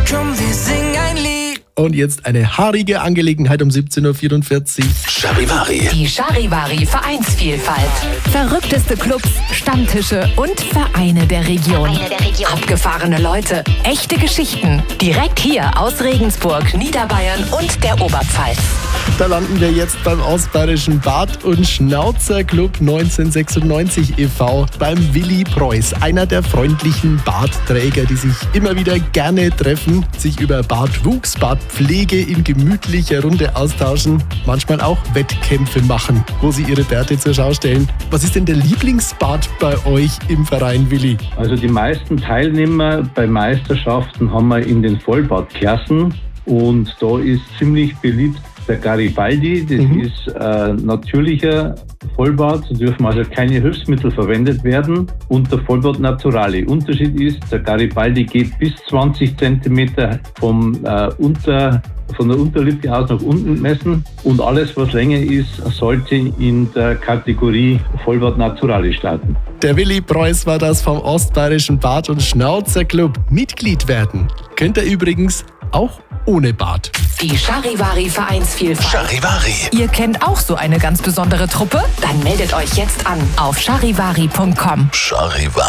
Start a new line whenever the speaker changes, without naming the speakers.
Komm, wir singen ein Lied.
Und jetzt eine haarige Angelegenheit um 17.44 Uhr.
Charivari.
Die Charivari Vereinsvielfalt. Verrückteste Clubs, Stammtische und Vereine der Region. Abgefahrene Leute, echte Geschichten. Direkt hier aus Regensburg, Niederbayern und der Oberpfalz.
Da landen wir jetzt beim Ostbayerischen Bart- und Schnauzer-Club 1996 e.V. beim Willi Preuß, einer der freundlichen Bartträger, die sich immer wieder gerne treffen, sich über Bartwuchs, Bartpflege in gemütlicher Runde austauschen, manchmal auch Wettkämpfe machen, wo sie ihre Bärte zur Schau stellen. Was ist denn der Lieblingsbart bei euch im Verein, Willi?
Also die meisten Teilnehmer bei Meisterschaften haben wir in den Vollbartklassen und da ist ziemlich beliebt der Garibaldi. Das ist natürlicher Vollbart, da dürfen also keine Hilfsmittel verwendet werden, und der Vollbart Naturale. Unterschied ist, der Garibaldi geht bis 20 cm von der Unterlippe aus nach unten messen, und alles, was länger ist, sollte in der Kategorie Vollbart Naturale starten.
Der Willi Preuß war das vom Ostbayerischen Bart- und Schnauzer-Club. Mitglied werden könnt ihr übrigens auch ohne Bart.
Die Charivari Vereinsvielfalt.
Charivari.
Ihr kennt auch so eine ganz besondere Truppe? Dann meldet euch jetzt an auf charivari.com.
Charivari.